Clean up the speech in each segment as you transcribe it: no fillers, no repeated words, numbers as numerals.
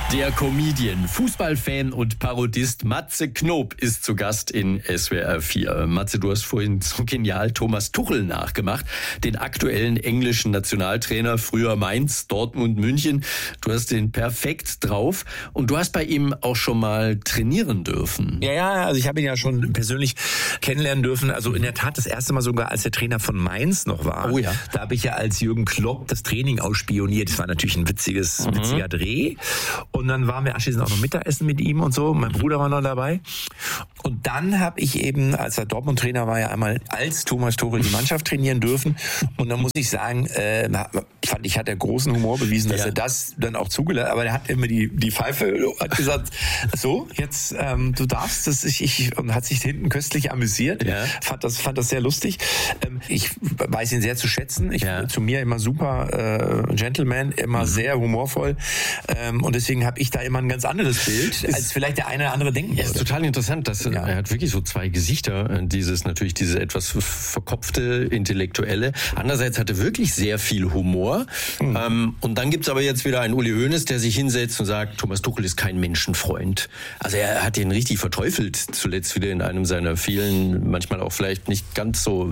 Der Comedian, Fußballfan und Parodist Matze Knob ist zu Gast in SWR 4. Matze, du hast vorhin so genial Thomas Tuchel nachgemacht, den aktuellen englischen Nationaltrainer, früher Mainz, Dortmund, München. Du hast den perfekt drauf und du hast bei ihm auch schon mal trainieren dürfen. Ja, also ich habe ihn ja schon persönlich kennenlernen dürfen. Also in der Tat das erste Mal sogar, als der Trainer von Mainz noch war. Oh ja. Da habe ich ja als Jürgen Klopp das Training ausspioniert. Das war natürlich ein witziger Dreh. Und dann waren wir anschließend auch noch Mittagessen mit ihm und so. Mein Bruder war noch dabei. Und dann habe ich eben, als er Dortmund-Trainer war, ja einmal als Thomas Tuchel die Mannschaft trainieren dürfen. Und dann muss ich sagen, fand ich, hat er großen Humor bewiesen, dass er das dann auch zugelassen hat. Aber er hat immer die Pfeife, hat gesagt, so, jetzt, du darfst das, und hat sich hinten köstlich amüsiert. Ja. Fand das sehr lustig. Ich weiß ihn sehr zu schätzen. Zu mir immer super Gentleman, immer sehr humorvoll. Und deswegen habe ich da immer ein ganz anderes Bild, als vielleicht der eine oder andere denken würde. Ja, ist total interessant, dass er hat wirklich so zwei Gesichter. Dieses etwas verkopfte, intellektuelle. Andererseits hat er wirklich sehr viel Humor. Und dann gibt's aber jetzt wieder einen Uli Hoeneß, der sich hinsetzt und sagt, Thomas Tuchel ist kein Menschenfreund. Also er hat ihn richtig verteufelt, zuletzt wieder in einem seiner vielen, manchmal auch vielleicht nicht ganz so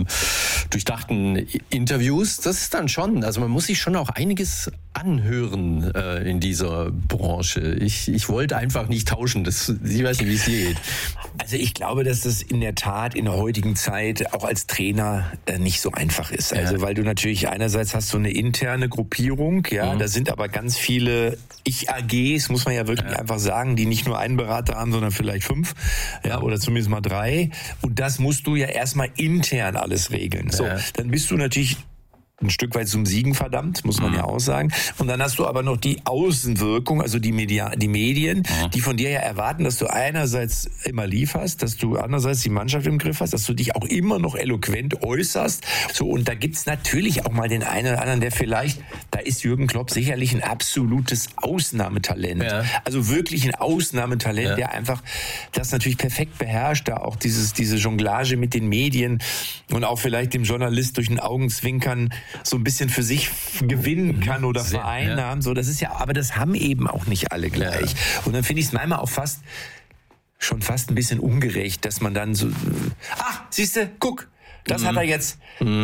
durchdachten Interviews. Das ist dann schon, also man muss sich schon auch einiges anhören in dieser Branche. Ich wollte einfach nicht tauschen. Ich weiß nicht, wie es dir geht. Also ich glaube, dass das in der Tat in der heutigen Zeit auch als Trainer nicht so einfach ist. Also weil du natürlich einerseits hast so eine interne Gruppierung, da sind aber ganz viele Ich-AGs, muss man ja wirklich einfach sagen, die nicht nur einen Berater haben, sondern vielleicht 5, oder zumindest mal 3. Und das musst du ja erstmal intern alles regeln. So, dann bist du natürlich ein Stück weit zum Siegen verdammt, muss man ja auch sagen. Und dann hast du aber noch die Außenwirkung, also die Medien, die von dir ja erwarten, dass du einerseits immer lieferst, dass du andererseits die Mannschaft im Griff hast, dass du dich auch immer noch eloquent äußerst. So, und da gibt's natürlich auch mal den einen oder anderen, der vielleicht, da ist Jürgen Klopp sicherlich ein absolutes Ausnahmetalent. Ja. Also wirklich ein Ausnahmetalent, der einfach das natürlich perfekt beherrscht, da auch diese Jonglage mit den Medien und auch vielleicht dem Journalist durch ein Augenzwinkern so ein bisschen für sich gewinnen kann oder vereinnahmen. So, das ist ja, aber das haben eben auch nicht alle gleich. Und dann finde ich es manchmal auch schon fast ein bisschen ungerecht, dass man dann so, siehste, guck, das hat er jetzt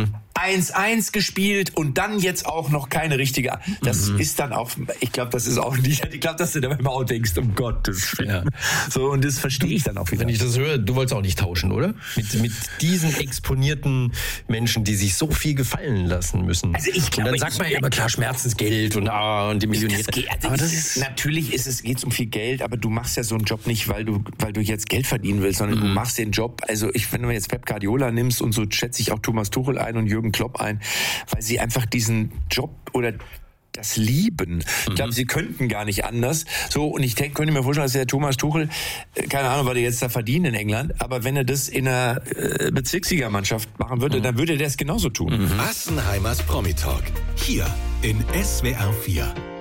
1-1 gespielt und dann jetzt auch noch keine richtige. Das ist dann auch, ich glaube, das ist auch nicht, ich glaube, dass du da immer auch denkst, um Gottes Willen. So, und das verstehe ich dann auch wieder. Wenn ich das höre, du wolltest auch nicht tauschen, oder? Mit diesen exponierten Menschen, die sich so viel gefallen lassen müssen. Also ich glaube, und dann sagt man ja immer, klar, Schmerzensgeld und die Millionäre. Natürlich geht's um viel Geld, aber du machst ja so einen Job nicht, weil du jetzt Geld verdienen willst, sondern du machst den Job, also wenn du jetzt Pep Guardiola nimmst und so schätze ich auch Thomas Tuchel ein und Jürgen Klopp ein, weil sie einfach diesen Job oder das lieben. Ich glaube, sie könnten gar nicht anders. So, und ich könnte mir vorstellen, dass der Thomas Tuchel, keine Ahnung, was er jetzt da verdient in England, aber wenn er das in einer Bezirksligamannschaft machen würde, dann würde er das genauso tun. Assenheimers Promi-Talk. Hier in SWR 4.